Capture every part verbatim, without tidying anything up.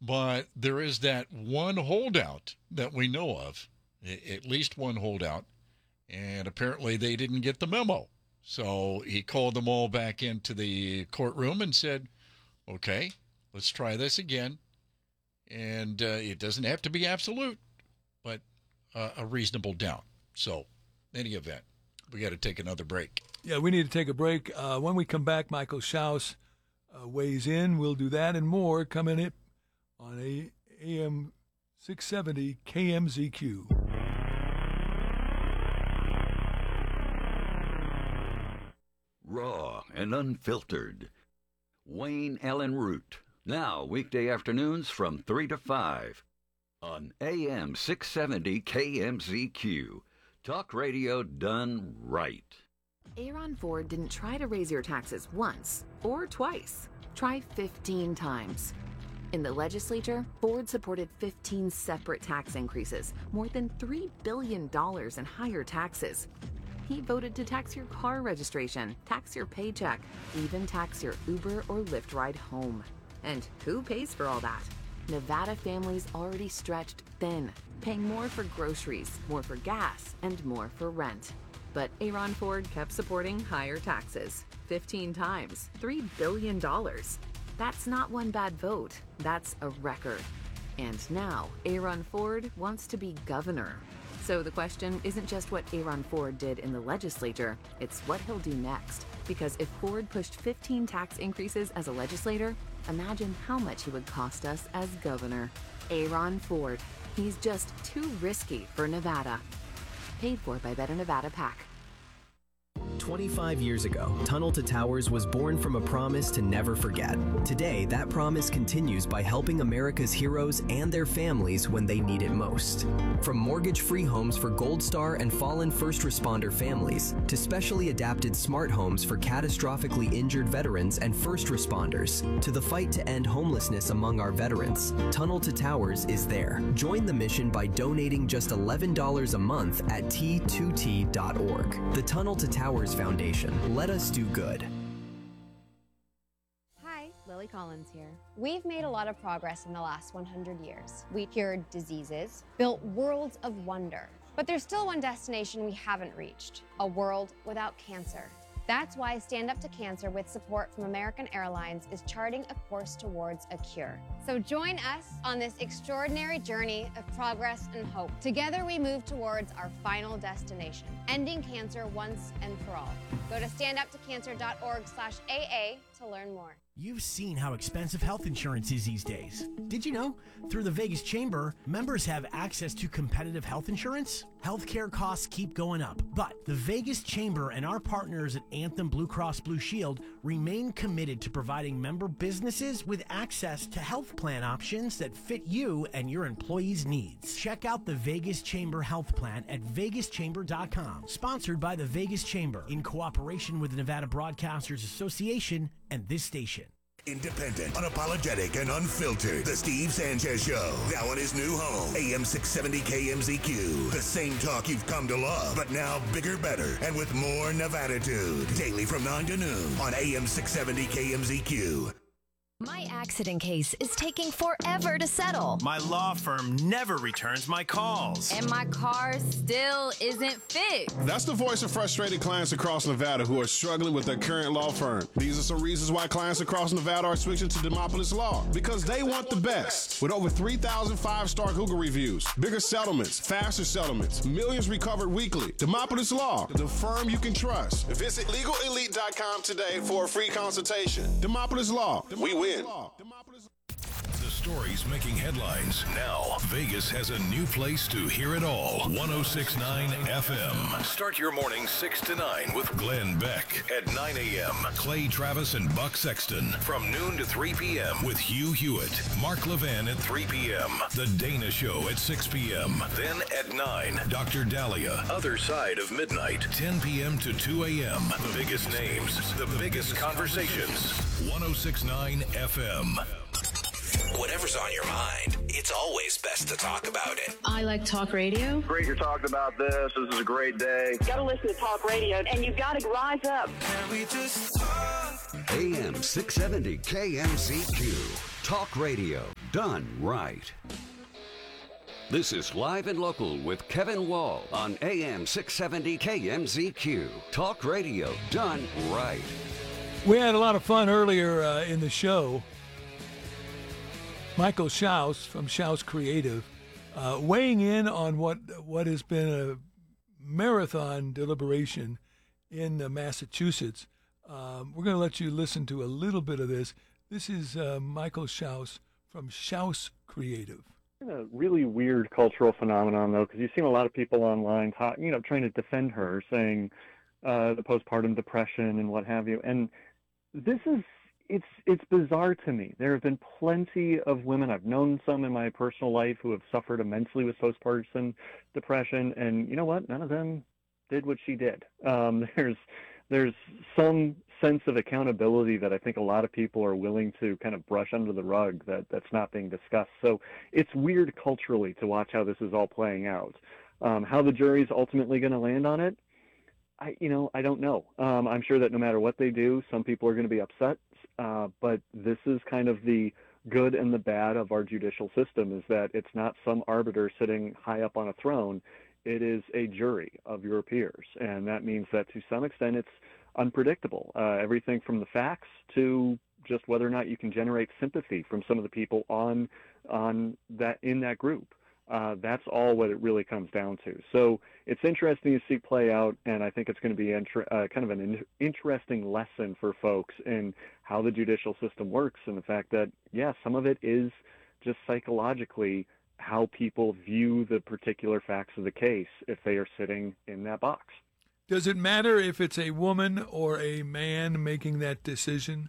But there is that one holdout that we know of, at least one holdout, and apparently they didn't get the memo. So he called them all back into the courtroom and said, okay, let's try this again. And uh, it doesn't have to be absolute, but uh, a reasonable doubt. So, in any event, we got to take another break. Yeah, we need to take a break. Uh, when we come back, Michael Schaus uh, weighs in. We'll do that and more coming up on A M six seventy K M Z Q. Raw and unfiltered. Wayne Allen Root. Now, weekday afternoons from three to five on A M six seventy K M Z Q. Talk radio done right. Aaron Ford didn't try to raise your taxes once or twice. Try fifteen times. In the legislature, Ford supported fifteen separate tax increases, more than three billion dollars in higher taxes. He voted to tax your car registration, tax your paycheck, even tax your Uber or Lyft ride home. And who pays for all that? Nevada families already stretched thin, paying more for groceries, more for gas, and more for rent. But Aaron Ford kept supporting higher taxes, fifteen times, three billion dollars. That's not one bad vote, that's a record. And now, Aaron Ford wants to be governor. So the question isn't just what Aaron Ford did in the legislature, it's what he'll do next. Because if Ford pushed fifteen tax increases as a legislator, imagine how much he would cost us as governor. Aaron Ford. He's just too risky for Nevada. Paid for by Better Nevada PAC. twenty-five years ago, Tunnel to Towers was born from a promise to never forget. Today, that promise continues by helping America's heroes and their families when they need it most. From mortgage-free homes for Gold Star and fallen first responder families, to specially adapted smart homes for catastrophically injured veterans and first responders, to the fight to end homelessness among our veterans, Tunnel to Towers is there. Join the mission by donating just eleven dollars a month at T two T dot org. The Tunnel to Towers Foundation. Let us do good. Hi, Lily Collins here. We've made a lot of progress in the last one hundred years. We cured diseases, built worlds of wonder. But there's still one destination we haven't reached, a world without cancer. That's why Stand Up to Cancer, with support from American Airlines, is charting a course towards a cure. So join us on this extraordinary journey of progress and hope. Together we move towards our final destination, ending cancer once and for all. Go to stand up to cancer dot org slash A A to learn more. You've seen how expensive health insurance is these days. Did you know? Through the Vegas Chamber, members have access to competitive health insurance. Healthcare costs keep going up, but the Vegas Chamber and our partners at Anthem Blue Cross Blue Shield remain committed to providing member businesses with access to health plan options that fit you and your employees' needs. Check out the Vegas Chamber Health Plan at vegas chamber dot com. Sponsored by the Vegas Chamber in cooperation with the Nevada Broadcasters Association and this station. Independent, unapologetic, and unfiltered. The Steve Sanchez Show. Now in his new home, A M six seventy K M Z Q. The same talk you've come to love, but now bigger, better, and with more Nevada-tude. Daily from nine to noon on A M six seventy K M Z Q. My accident case is taking forever to settle. My law firm never returns my calls. And my car still isn't fixed. That's the voice of frustrated clients across Nevada who are struggling with their current law firm. These are some reasons why clients across Nevada are switching to Demopolis Law. Because they want the best. With over three thousand five-star Google reviews, bigger settlements, faster settlements, millions recovered weekly. Demopolis Law, the firm you can trust. Visit legal elite dot com today for a free consultation. Demopolis Law, we win. The stories making headlines. Now, Vegas has a new place to hear it all. one oh six point nine F M. Start your morning six to nine with Glenn Beck at nine a.m. Clay Travis and Buck Sexton from noon to three p.m. with Hugh Hewitt. Mark Levan at three p.m. The Dana Show at six p.m. Then at nine, Doctor Dahlia. Other Side of Midnight, ten p.m. to two a.m. The biggest names, the biggest conversations. one oh six point nine F M. Whatever's on your mind, it's always best to talk about it. I like talk radio. Great you're talking about this. This is a great day. Got to listen to talk radio, and you've got to rise up. Can we just talk? A M six seventy K M Z Q. Talk radio done right. This is Live and Local with Kevin Wall on A M six seventy K M Z Q. Talk radio done right. We had a lot of fun earlier uh, in the show. Michael Schaus from Schaus Creative uh, weighing in on what what has been a marathon deliberation in uh, Massachusetts. Um, we're going to let you listen to a little bit of this. This is uh, Michael Schaus from Schaus Creative. A really weird cultural phenomenon, though, because you've seen a lot of people online, talk, you know, trying to defend her, saying uh, the postpartum depression and what have you. And this is, it's it's bizarre to me. There have been plenty of women, I've known some in my personal life, who have suffered immensely with postpartum depression, and you know what? None of them did what she did. Um, there's there's some sense of accountability that I think a lot of people are willing to kind of brush under the rug that that's not being discussed. So it's weird culturally to watch how this is all playing out. Um, how the jury's ultimately going to land on it, I, you know, I don't know. Um, I'm sure that no matter what they do, some people are going to be upset. Uh, but this is kind of the good and the bad of our judicial system, is that it's not some arbiter sitting high up on a throne. It is a jury of your peers. And that means that to some extent it's unpredictable. Uh, everything from the facts to just whether or not you can generate sympathy from some of the people on on that in that group. Uh, that's all what it really comes down to. So it's interesting to see play out, and I think it's going to be inter- uh, kind of an in- interesting lesson for folks in how the judicial system works, and the fact that, yeah, some of it is just psychologically how people view the particular facts of the case if they are sitting in that box. Does it matter if it's a woman or a man making that decision?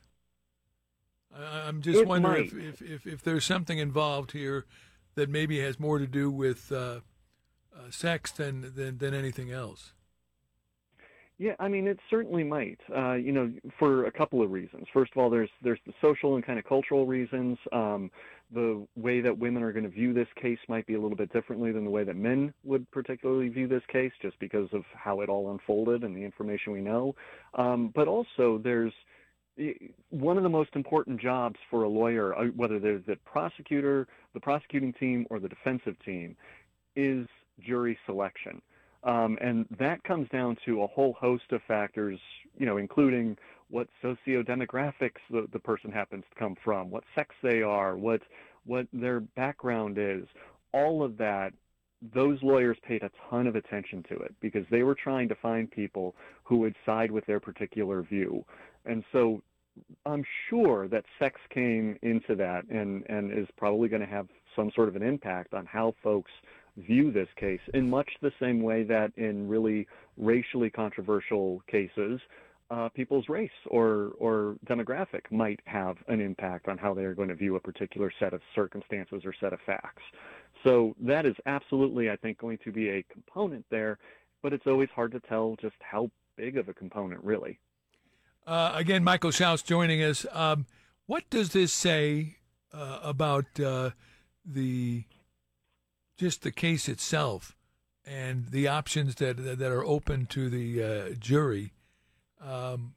I- I'm just It wondering if, might. if, if, if there's something involved here that maybe has more to do with uh, uh, sex than, than than anything else. Yeah, I mean, it certainly might. Uh, you know, for a couple of reasons. First of all, there's there's the social and kind of cultural reasons. Um, the way that women are going to view this case might be a little bit differently than the way that men would particularly view this case, just because of how it all unfolded and the information we know. Um, but also, there's one of the most important jobs for a lawyer, whether they're the prosecutor, the prosecuting team, or the defensive team, is jury selection. Um, and that comes down to a whole host of factors, you know, including what socio-demographics the, the person happens to come from, what sex they are, what what their background is. All of that, those lawyers paid a ton of attention to it because they were trying to find people who would side with their particular view. And so I'm sure that sex came into that and, and is probably going to have some sort of an impact on how folks view this case, in much the same way that in really racially controversial cases, uh, people's race or, or demographic might have an impact on how they are going to view a particular set of circumstances or set of facts. So that is absolutely, I think, going to be a component there, but it's always hard to tell just how big of a component, really. Uh, again, Michael Schaus joining us. Um, what does this say uh, about uh, the just the case itself and the options that that are open to the uh, jury? Um,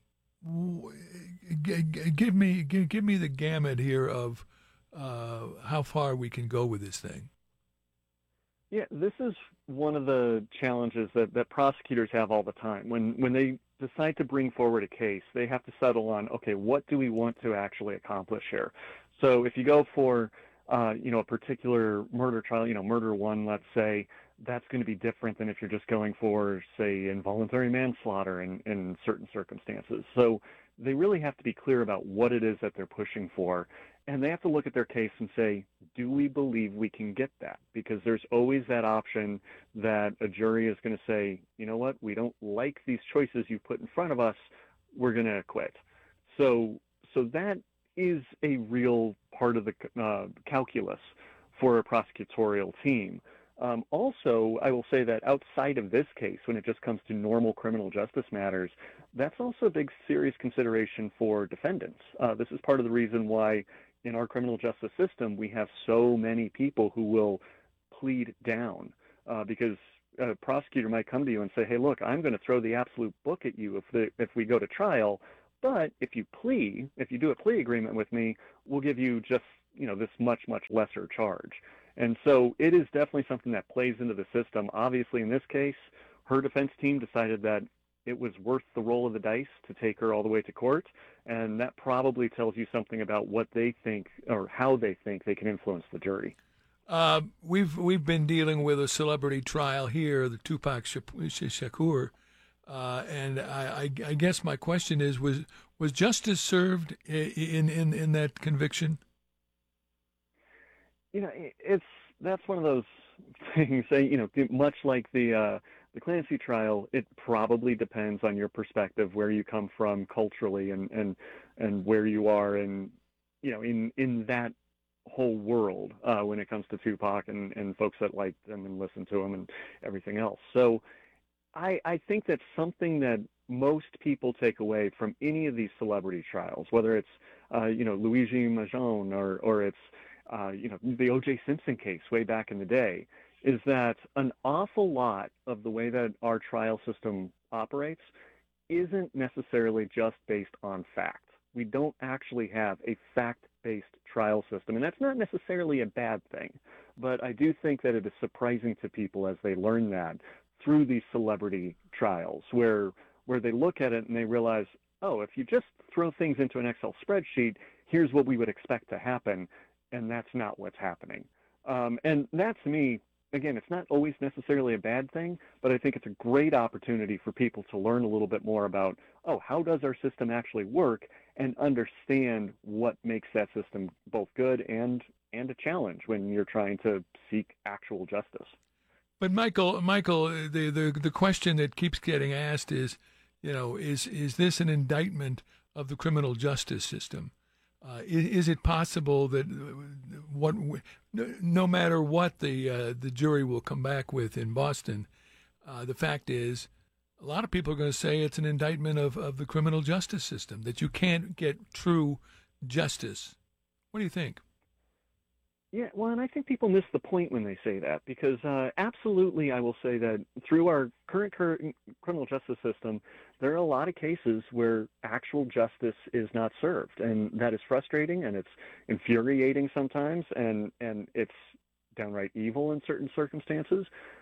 g- g- give me g- give me the gamut here of uh, how far we can go with this thing. Yeah, this is one of the challenges that, that prosecutors have all the time. When when they decide to bring forward a case, they have to settle on, okay, what do we want to actually accomplish here? So if you go for, uh, you know, a particular murder trial, you know, murder one, let's say, that's going to be different than if you're just going for, say, involuntary manslaughter in, in certain circumstances. So they really have to be clear about what it is that they're pushing for. And they have to look at their case and say, do we believe we can get that? Because there's always that option that a jury is going to say, you know what, we don't like these choices you put in front of us, we're going to acquit. So, so that is a real part of the uh, calculus for a prosecutorial team. Um, also, I will say that outside of this case, when it just comes to normal criminal justice matters, that's also a big serious consideration for defendants. Uh, this is part of the reason why in our criminal justice system we have so many people who will plead down, uh, because a prosecutor might come to you and say, hey, look, I'm going to throw the absolute book at you if the, if we go to trial, but if you plea, if you do a plea agreement with me, we'll give you just you know, this much, much lesser charge. And so it is definitely something that plays into the system. Obviously, in this case, her defense team decided that it was worth the roll of the dice to take her all the way to court, and that probably tells you something about what they think or how they think they can influence the jury. Uh, we've we've been dealing with a celebrity trial here, the Tupac Shakur, uh, and I, I, I guess my question is: was was justice served in in in that conviction? You know, it's that's one of those things. You know, much like the uh, the Clancy trial, it probably depends on your perspective, where you come from culturally, and and and where you are, and you know, in in that whole world uh, when it comes to Tupac and, and folks that like them and listen to him and everything else. So I, I think that's something that most people take away from any of these celebrity trials, whether it's, uh, you know, Luigi Maggione or, or it's, uh, you know, the O J Simpson case way back in the day, is that an awful lot of the way that our trial system operates isn't necessarily just based on fact. We don't actually have a fact-based trial system, and that's not necessarily a bad thing, but I do think that it is surprising to people as they learn that through these celebrity trials, where where they look at it and they realize, oh, if you just throw things into an Excel spreadsheet, here's what we would expect to happen, and that's not what's happening. Um, and that, to me, again, it's not always necessarily a bad thing, but I think it's a great opportunity for people to learn a little bit more about, oh, how does our system actually work, and understand what makes that system both good and and a challenge when you're trying to seek actual justice. But Michael, Michael, the the the question that keeps getting asked is, you know, is is this an indictment of the criminal justice system? Uh, is, is it possible that what, no matter what the uh, the jury will come back with in Boston, uh, the fact is, a lot of people are going to say it's an indictment of, of the criminal justice system, that you can't get true justice. What do you think? Yeah, well, and I think people miss the point when they say that, because uh, absolutely I will say that through our current, current criminal justice system, there are a lot of cases where actual justice is not served, and that is frustrating, and it's infuriating sometimes, and, and it's downright evil in certain circumstances.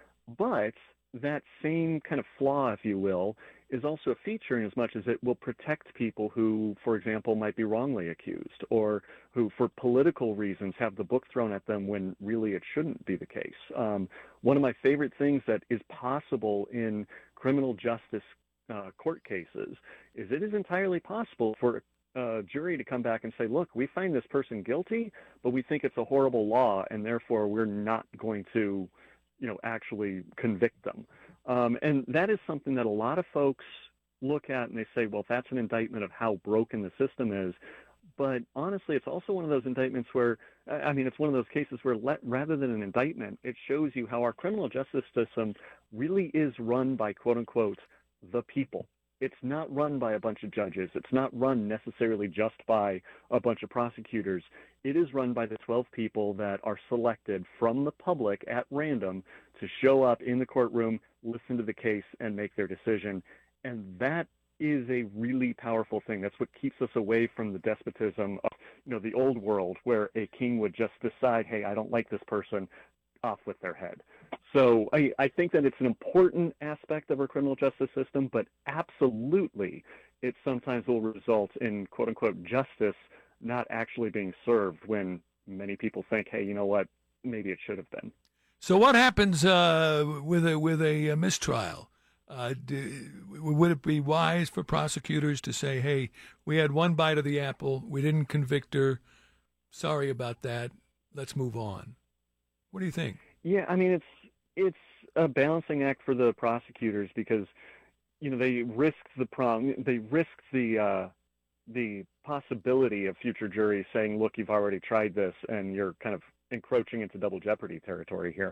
But that same kind of flaw, if you will, is also a feature in as much as it will protect people who, for example, might be wrongly accused, or who, for political reasons, have the book thrown at them when really it shouldn't be the case. Um, one of my favorite things that is possible in criminal justice uh, court cases is it is entirely possible for a jury to come back and say, look, we find this person guilty, but we think it's a horrible law, and therefore we're not going to you know, actually convict them. Um, and that is something that a lot of folks look at and they say, well, that's an indictment of how broken the system is. But honestly, it's also one of those indictments where, I mean, it's one of those cases where let, rather than an indictment, it shows you how our criminal justice system really is run by, quote unquote, the people. It's not run by a bunch of judges. It's not run necessarily just by a bunch of prosecutors. It is run by the twelve people that are selected from the public at random to show up in the courtroom, listen to the case, and make their decision. And that is a really powerful thing. That's what keeps us away from the despotism of, you know, the old world, where a king would just decide, hey, I don't like this person, off with their head. So I, I think that it's an important aspect of our criminal justice system, but absolutely it sometimes will result in, quote unquote, justice not actually being served when many people think, hey, you know what, maybe it should have been. So what happens uh, with a with a, a mistrial? Uh, do, would it be wise for prosecutors to say, hey, we had one bite of the apple, we didn't convict her, sorry about that, let's move on? What do you think? Yeah, I mean, it's it's a balancing act for the prosecutors, because, you know, they risk the prom, they risk the uh, the possibility of future juries saying, look, you've already tried this, and you're kind of encroaching into double jeopardy territory here.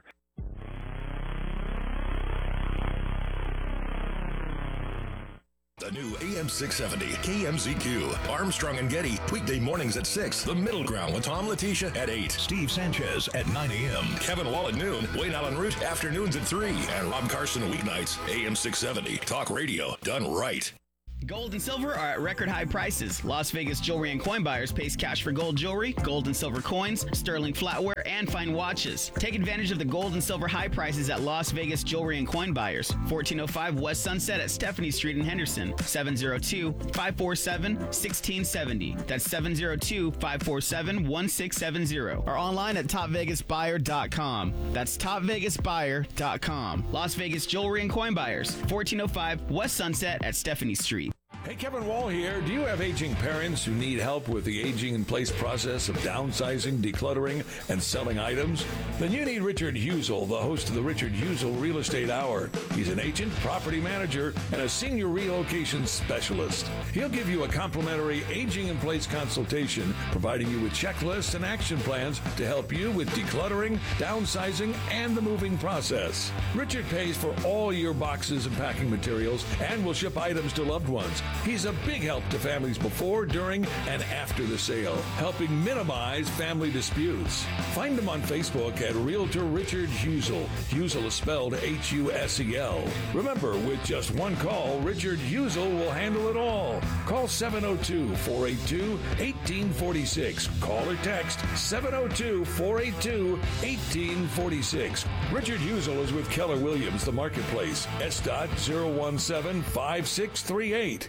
The new A M six seventy K M Z Q. Armstrong and Getty, weekday mornings at six. The Middle Ground with Tom Letitia at eight. Steve Sanchez at nine a.m. Kevin Wall at noon. Wayne Allen Root afternoons at three. And Rob Carson weeknights. A M six seventy. Talk radio done right. Gold and silver are at record high prices. Las Vegas jewelry and coin buyers pays cash for gold jewelry, gold and silver coins, sterling flatware, and fine watches. Take advantage of the gold and silver high prices at Las Vegas jewelry and coin buyers. fourteen oh five West Sunset at Stephanie Street in Henderson. seven oh two, five four seven, one six seven oh. That's seven oh two, five four seven, one six seven oh. Or online at top vegas buyer dot com. That's top vegas buyer dot com. Las Vegas jewelry and coin buyers. fourteen oh five West Sunset at Stephanie Street. Hey, Kevin Wall here. Do you have aging parents who need help with the aging-in-place process of downsizing, decluttering, and selling items? Then you need Richard Husel, the host of the Richard Husel Real Estate Hour. He's an agent, property manager, and a senior relocation specialist. He'll give you a complimentary aging-in-place consultation, providing you with checklists and action plans to help you with decluttering, downsizing, and the moving process. Richard pays for all your boxes and packing materials and will ship items to loved ones. He's a big help to families before, during, and after the sale, helping minimize family disputes. Find him on Facebook at Realtor Richard Husel. Husel is spelled H U S E L. Remember, with just one call, Richard Husel will handle it all. Call seven oh two, four eight two, one eight four six. Call or text seven oh two, four eight two, one eight four six. Richard Husel is with Keller Williams, the marketplace. S dot zero one seven five six three eight.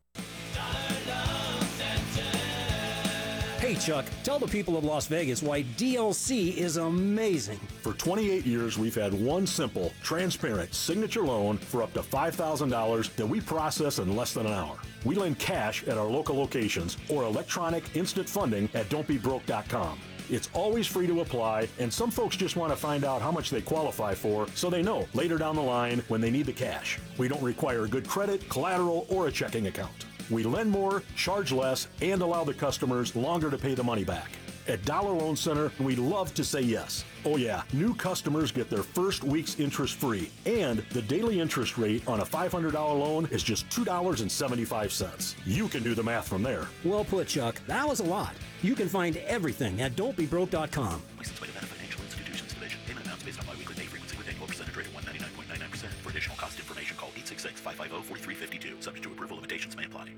Hey, Chuck, tell the people of Las Vegas why D L C is amazing. For twenty-eight years, we've had one simple, transparent signature loan for up to five thousand dollars that we process in less than an hour. We lend cash at our local locations or electronic instant funding at don't be broke dot com. It's always free to apply, and some folks just want to find out how much they qualify for so they know later down the line when they need the cash. We don't require good credit, collateral, or a checking account. We lend more, charge less, and allow the customers longer to pay the money back. At Dollar Loan Center, we love to say yes. Oh yeah, new customers get their first week's interest free, and the daily interest rate on a five hundred dollars loan is just two dollars and seventy-five cents. You can do the math from there. Well put, Chuck. That was a lot. You can find everything at don't be broke dot com. License by Nevada Financial Institutions Division. Payment amounts based on biweekly pay frequency with annual percentage rate of one ninety-nine point nine nine percent. For additional cost information, call eight six six, five five zero, four three five two. Subject to approval, limitations may apply.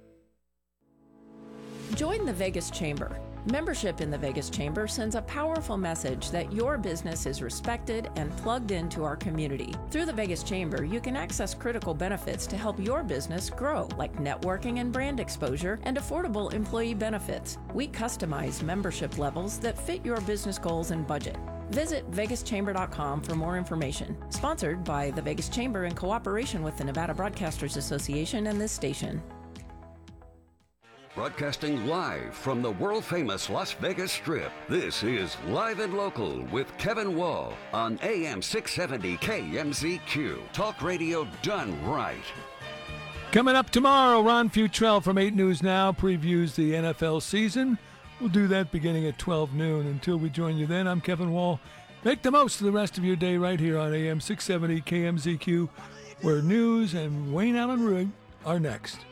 Join the Vegas Chamber. Membership in the Vegas Chamber sends a powerful message that your business is respected and plugged into our community. Through the Vegas Chamber, you can access critical benefits to help your business grow, like networking and brand exposure and affordable employee benefits. We customize membership levels that fit your business goals and budget. Visit vegas chamber dot com for more information. Sponsored by the Vegas Chamber in cooperation with the Nevada Broadcasters Association and this station. Broadcasting live from the world-famous Las Vegas Strip, this is Live and Local with Kevin Wall on A M six seventy K M Z Q. Talk radio done right. Coming up tomorrow, Ron Futrell from eight News Now previews the N F L season. We'll do that beginning at twelve noon. Until we join you then, I'm Kevin Wall. Make the most of the rest of your day right here on A M six seventy K M Z Q, where news and Wayne Allen Root are next.